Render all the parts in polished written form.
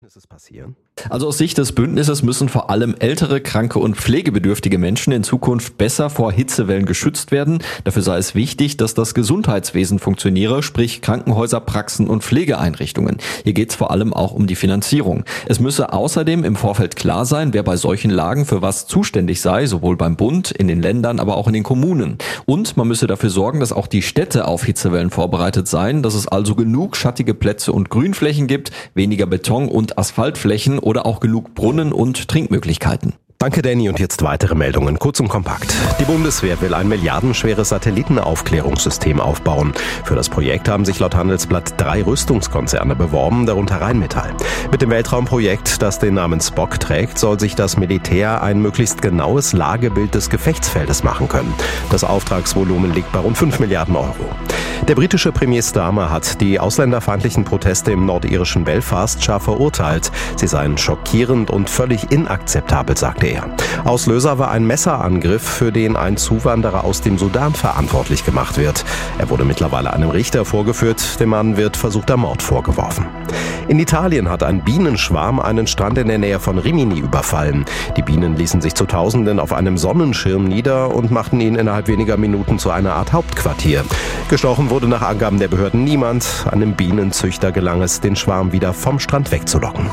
Ist es passieren? Also aus Sicht des Bündnisses müssen vor allem ältere, kranke und pflegebedürftige Menschen in Zukunft besser vor Hitzewellen geschützt werden. Dafür sei es wichtig, dass das Gesundheitswesen funktioniere, sprich Krankenhäuser, Praxen und Pflegeeinrichtungen. Hier geht es vor allem auch um die Finanzierung. Es müsse außerdem im Vorfeld klar sein, wer bei solchen Lagen für was zuständig sei, sowohl beim Bund, in den Ländern, aber auch in den Kommunen. Und man müsse dafür sorgen, dass auch die Städte auf Hitzewellen vorbereitet seien, dass es also genug schattige Plätze und Grünflächen gibt, weniger Beton und Asphaltflächen oder auch genug Brunnen und Trinkmöglichkeiten. Danke, Danny. Und jetzt weitere Meldungen, kurz und kompakt. Die Bundeswehr will ein milliardenschweres Satellitenaufklärungssystem aufbauen. Für das Projekt haben sich laut Handelsblatt 3 Rüstungskonzerne beworben, darunter Rheinmetall. Mit dem Weltraumprojekt, das den Namen Spock trägt, soll sich das Militär ein möglichst genaues Lagebild des Gefechtsfeldes machen können. Das Auftragsvolumen liegt bei rund 5 Milliarden Euro. Der britische Premier Starmer hat die ausländerfeindlichen Proteste im nordirischen Belfast scharf verurteilt. Sie seien schockierend und völlig inakzeptabel, sagte er. Auslöser war ein Messerangriff, für den ein Zuwanderer aus dem Sudan verantwortlich gemacht wird. Er wurde mittlerweile einem Richter vorgeführt. Dem Mann wird versuchter Mord vorgeworfen. In Italien hat ein Bienenschwarm einen Strand in der Nähe von Rimini überfallen. Die Bienen ließen sich zu Tausenden auf einem Sonnenschirm nieder und machten ihn innerhalb weniger Minuten zu einer Art Hauptquartier. Gestochen wurde nach Angaben der Behörden niemand. Einem Bienenzüchter gelang es, den Schwarm wieder vom Strand wegzulocken.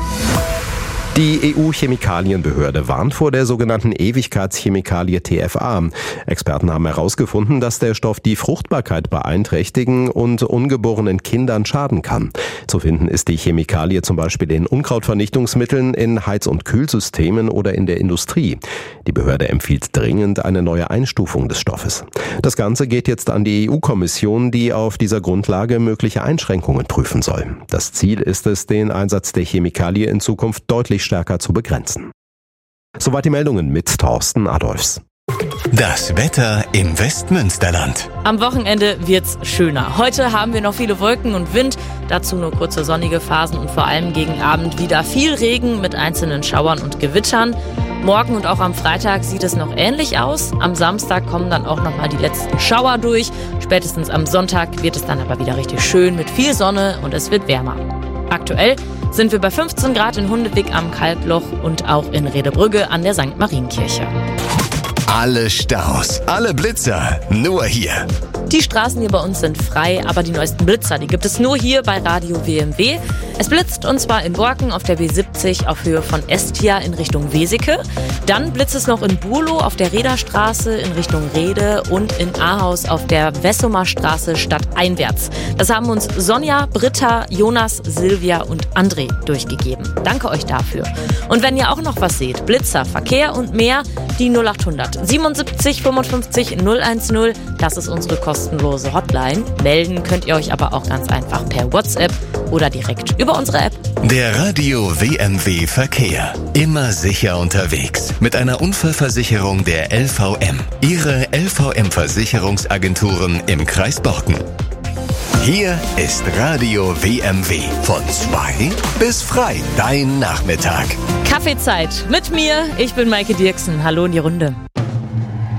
Die EU-Chemikalienbehörde warnt vor der sogenannten Ewigkeitschemikalie TFA. Experten haben herausgefunden, dass der Stoff die Fruchtbarkeit beeinträchtigen und ungeborenen Kindern schaden kann. Zu finden ist die Chemikalie zum Beispiel in Unkrautvernichtungsmitteln, in Heiz- und Kühlsystemen oder in der Industrie. Die Behörde empfiehlt dringend eine neue Einstufung des Stoffes. Das Ganze geht jetzt an die EU-Kommission, die auf dieser Grundlage mögliche Einschränkungen prüfen soll. Das Ziel ist es, den Einsatz der Chemikalie in Zukunft deutlich stärker zu begrenzen. Soweit die Meldungen mit Thorsten Adolfs. Das Wetter im Westmünsterland. Am Wochenende wird's schöner. Heute haben wir noch viele Wolken und Wind, dazu nur kurze sonnige Phasen und vor allem gegen Abend wieder viel Regen mit einzelnen Schauern und Gewittern. Morgen und auch am Freitag sieht es noch ähnlich aus. Am Samstag kommen dann auch nochmal die letzten Schauer durch. Spätestens am Sonntag wird es dann aber wieder richtig schön mit viel Sonne und es wird wärmer. Aktuell sind wir bei 15 Grad in Hundewig am Kaltloch und auch in Redebrügge an der St. Marienkirche. Alle Staus, alle Blitzer, nur hier. Die Straßen hier bei uns sind frei, aber die neuesten Blitzer, die gibt es nur hier bei Radio WMW. Es blitzt und zwar in Borken auf der B70 auf Höhe von Estia in Richtung Weseke. Dann blitzt es noch in Burlo auf der Rederstraße in Richtung Rede und in Ahaus auf der Wessumer Straße stadteinwärts. Das haben uns Sonja, Britta, Jonas, Silvia und André durchgegeben. Danke euch dafür. Und wenn ihr auch noch was seht, Blitzer, Verkehr und mehr, die 0800 77 55 010, das ist unsere kostenlose Hotline. Melden könnt ihr euch aber auch ganz einfach per WhatsApp oder direkt über unsere App. Der Radio WMW Verkehr. Immer sicher unterwegs. Mit einer Unfallversicherung der LVM. Ihre LVM-Versicherungsagenturen im Kreis Borken. Hier ist Radio WMW. Von 2 bis frei. Dein Nachmittag. Kaffeezeit mit mir. Ich bin Maike Dirksen. Hallo in die Runde.